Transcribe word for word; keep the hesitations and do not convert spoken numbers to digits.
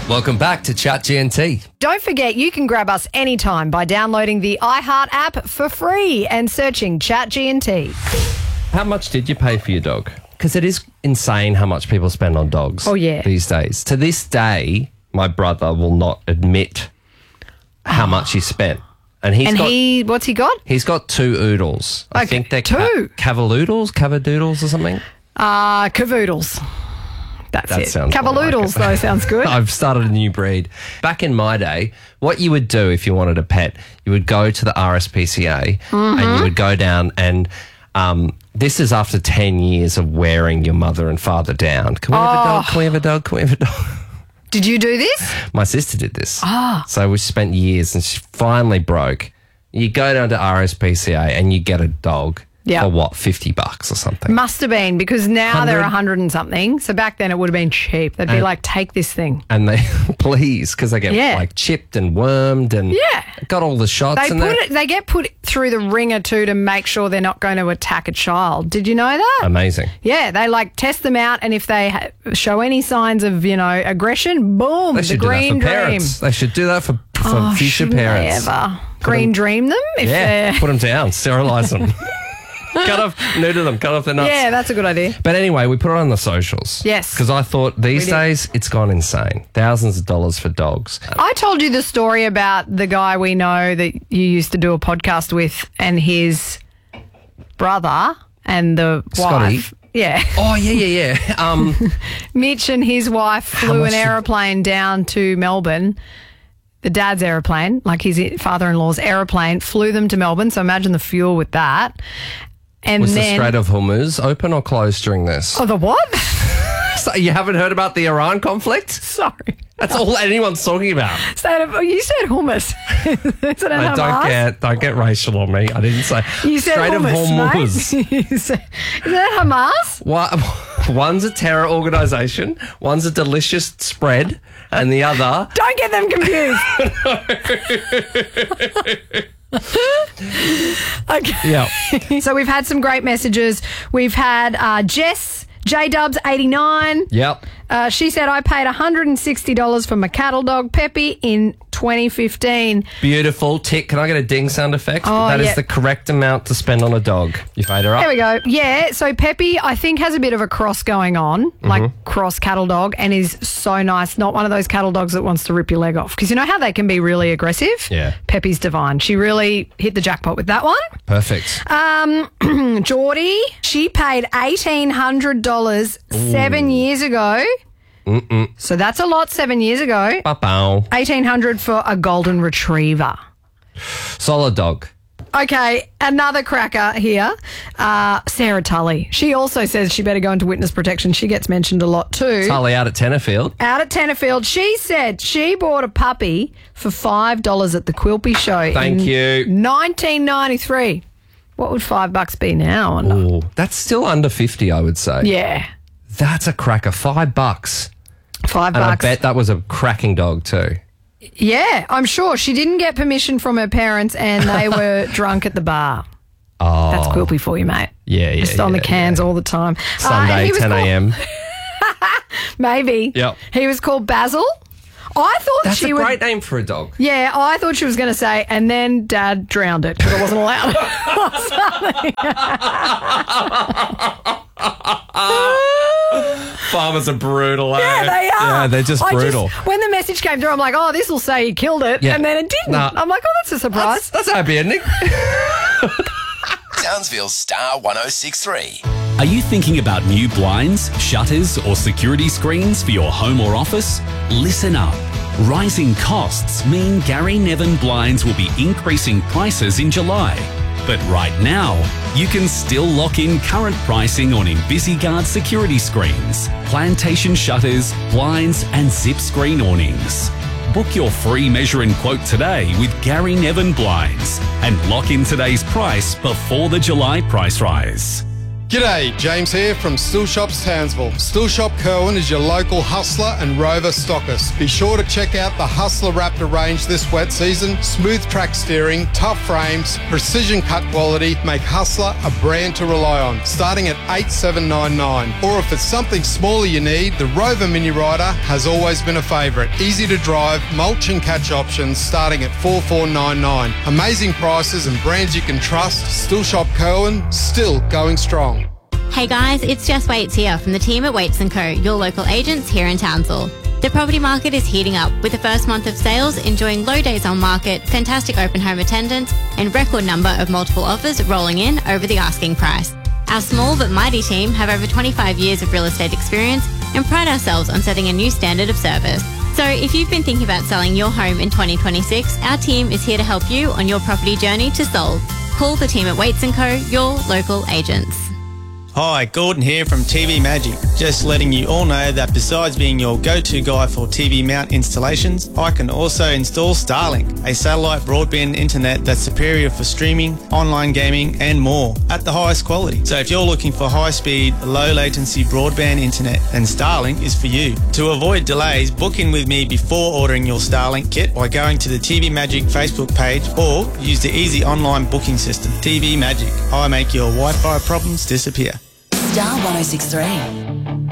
Welcome back to Chat G N T. Don't forget, you can grab us anytime by downloading the iHeart app for free and searching Chat G N T. How much did you pay for your dog? Because it is insane how much people spend on dogs. Oh, yeah. These days. To this day, my brother will not admit how much he spent. And he's And got, he, what's he got? he's got two oodles. I Okay, think they're two? Ca- cavaloodles, cavadoodles or something. Uh, cavoodles. That's That it. sounds more Cavaloodles, like it. though, sounds good. I've started a new breed. Back in my day, what you would do if you wanted a pet, you would go to the R S P C A Mm-hmm. and you would go down and um, this is after ten years of wearing your mother and father down. Can we have a Oh. dog? Can we have a dog? Can we have a dog? Did you do this? My sister did this. Ah. So we spent years and she finally broke. You go down to R S P C A and you get a dog Yeah. for what, fifty bucks or something? Must have been, because now they're a Hundred- hundred and something. So back then it would have been cheap. They'd be like, take this thing. And they, please, because they get Yeah. like chipped and wormed and Yeah. got all the shots. They and put that. it. They get put through the ringer too to make sure they're not going to attack a child. Did you know that? Amazing. Yeah, they like test them out, and if they ha- show any signs of, you know, aggression, boom, They the should do that green for dream. parents. They should do that for, for Oh, future shouldn't parents. They ever green dream them? If Yeah, they're- put them down, sterilise them. Cut off, neuter them, cut off their nuts. yeah, that's a good idea. But anyway, we put it on the socials. Yes. Because I thought these We did. days it's gone insane. Thousands of dollars for dogs. I told you the story about the guy we know that you used to do a podcast with, and his brother and the Scotty? wife. Yeah. Oh, yeah, yeah, yeah. Um, Mitch and his wife flew much an did- aeroplane down to Melbourne. The dad's aeroplane, like his father-in-law's aeroplane, flew them to Melbourne. So imagine the fuel with that. And was the then, Strait of Hormuz open or closed during this? oh, the what? So you haven't heard about the Iran conflict? Sorry. That's all anyone's talking about. State of, oh, you said hummus. Is it I an don't Hamas? get don't get racial on me. I didn't say You said Strait hummus, of Hormuz. mate. You said- Is that Hamas? One- One's a terror organisation, one's a delicious spread, and the other... Don't get them confused. Okay. Yeah. So we've had some great messages. We've had uh, Jess, J Dubs eighty-nine. Yep. Uh, she said, I paid one hundred sixty dollars for my cattle dog, Peppy, in twenty fifteen. Beautiful. Tick. Can I get a ding sound effect? Oh, That is yeah. the correct amount to spend on a dog. You fade her up. There we go. Yeah, so Peppy, I think, has a bit of a cross going on, like cross cattle dog, and is so nice. Not one of those cattle dogs that wants to rip your leg off. Because you know how they can be really aggressive? Yeah. Peppy's divine. She really hit the jackpot with that one. Perfect. Um, Geordie, she paid eighteen hundred dollars seven years ago. Mm-mm. So that's a lot seven years ago. Ba-bow. eighteen hundred dollars for a golden retriever. Solid dog. Okay, another cracker here. Uh, Sarah Tully. She also says she better go into witness protection. She gets mentioned a lot too. Tully out at Tenterfield. Out at Tenterfield, she said she bought a puppy for five dollars at the Quilpie show. Thank in you. nineteen ninety-three. What would five bucks be now? I wonder. Ooh, that's still under fifty, I would say. Yeah, That's a cracker. Five bucks. five And I bucks. bet that was a cracking dog too. Yeah, I'm sure she didn't get permission from her parents, and they were drunk at the bar. Oh. That's Quilpie for you, mate. Yeah, yeah, Just on the yeah, cans all the time. Uh, and Sunday, he was ten called- a.m. Maybe. Yep. He was called Basil. I thought That's she a would. great name for a dog. Yeah, I thought she was going to say, and then Dad drowned it because I wasn't allowed. Farmers are brutal, eh? Yeah, they are. Yeah, they're just I brutal. when the message came through, I'm like, oh, this will say he killed it. Yeah. And then it didn't. Nah. I'm like, oh, that's a surprise. That's, that's a happy ending. Townsville Star one oh six point three. Are you thinking about new blinds, shutters, or security screens for your home or office? Listen up. Rising costs mean Gary Nevin Blinds will be increasing prices in July. But right now, you can still lock in current pricing on InvisiGuard security screens, plantation shutters, blinds, and zip screen awnings. Book your free measure and quote today with Gary Nevin Blinds and lock in today's price before the July price rise. G'day, James here from Still Shops Townsville. Still Shop Kerwin is your local Hustler and Rover stockist. Be sure to check out the Hustler Raptor range this wet season. Smooth track steering, tough frames, precision cut quality make Hustler a brand to rely on, starting at eight seven nine nine. Or if it's something smaller you need, the Rover Mini Rider has always been a favourite. Easy to drive, mulch and catch options starting at four four nine nine. Amazing prices and brands you can trust. Still Shop Kerwin, still going strong. Hey guys, it's Jess Waits here from the team at Waits and Co, your local agents here in Townsville. The property market is heating up with the first month of sales enjoying low days on market, fantastic open home attendance and record number of multiple offers rolling in over the asking price. Our small but mighty team have over twenty-five years of real estate experience and pride ourselves on setting a new standard of service. So if you've been thinking about selling your home in twenty twenty-six, our team is here to help you on your property journey to sold. Call the team at Waits and Co, your local agents. Hi, Gordon here from T V Magic. Just letting you all know that besides being your go-to guy for T V mount installations, I can also install Starlink, a satellite broadband internet that's superior for streaming, online gaming and more at the highest quality. So if you're looking for high-speed, low-latency broadband internet, then Starlink is for you. To avoid delays, book in with me before ordering your Starlink kit by going to the T V Magic Facebook page or use the easy online booking system. T V Magic, I make your Wi-Fi problems disappear. Star one oh six three.